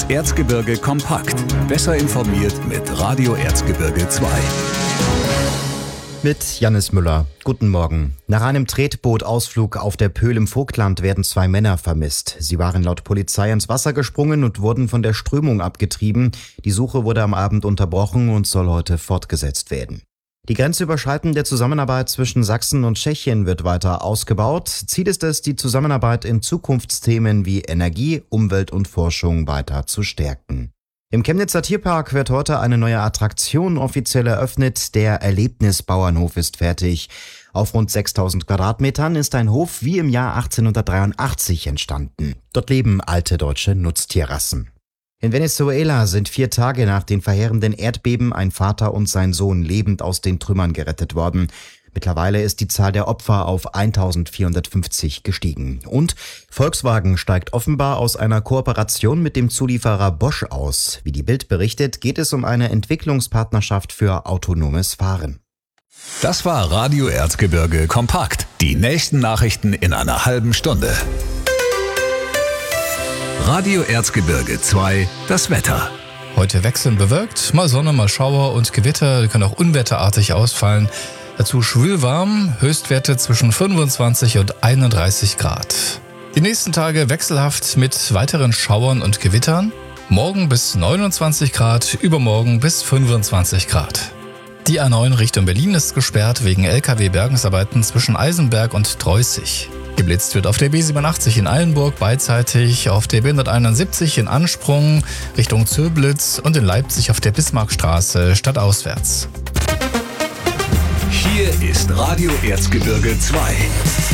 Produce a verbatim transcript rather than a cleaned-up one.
Das Erzgebirge kompakt. Besser informiert mit Radio Erzgebirge zwei. Mit Jannis Müller. Guten Morgen. Nach einem Tretbootausflug auf der Pöhl im Vogtland werden zwei Männer vermisst. Sie waren laut Polizei ins Wasser gesprungen und wurden von der Strömung abgetrieben. Die Suche wurde am Abend unterbrochen und soll heute fortgesetzt werden. Die grenzüberschreitende Zusammenarbeit zwischen Sachsen und Tschechien wird weiter ausgebaut. Ziel ist es, die Zusammenarbeit in Zukunftsthemen wie Energie, Umwelt und Forschung weiter zu stärken. Im Chemnitzer Tierpark wird heute eine neue Attraktion offiziell eröffnet. Der Erlebnisbauernhof ist fertig. Auf rund sechstausend Quadratmetern ist ein Hof wie im Jahr achtzehnhundertdreiundachtzig entstanden. Dort leben alte deutsche Nutztierrassen. In Venezuela sind vier Tage nach den verheerenden Erdbeben ein Vater und sein Sohn lebend aus den Trümmern gerettet worden. Mittlerweile ist die Zahl der Opfer auf eintausendvierhundertfünfzig gestiegen. Und Volkswagen steigt offenbar aus einer Kooperation mit dem Zulieferer Bosch aus. Wie die Bild berichtet, geht es um eine Entwicklungspartnerschaft für autonomes Fahren. Das war Radio Erzgebirge kompakt. Die nächsten Nachrichten in einer halben Stunde. Radio Erzgebirge zwei, das Wetter. Heute wechselnd bewölkt, mal Sonne, mal Schauer und Gewitter, die können auch unwetterartig ausfallen. Dazu schwül warm, Höchstwerte zwischen fünfundzwanzig und einunddreißig Grad. Die nächsten Tage wechselhaft mit weiteren Schauern und Gewittern. Morgen bis neunundzwanzig Grad, übermorgen bis fünfundzwanzig Grad. Die A neun Richtung Berlin ist gesperrt wegen L K W-Bergungsarbeiten zwischen Eisenberg und Treußig. Geblitzt wird auf der B siebenundachtzig in Eilenburg beidseitig, auf der B hunderteinundsiebzig in Ansprung Richtung Zöblitz und in Leipzig auf der Bismarckstraße stadtauswärts. Hier ist Radio Erzgebirge zwei.